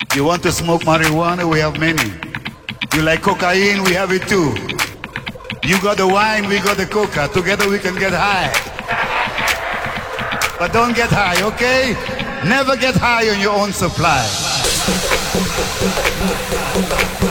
You want to smoke marijuana? We have many. You like cocaine? We have it too. You got the wine, we got the coca. Together we can get high. But don't get high, okay? Never get high on your own supply.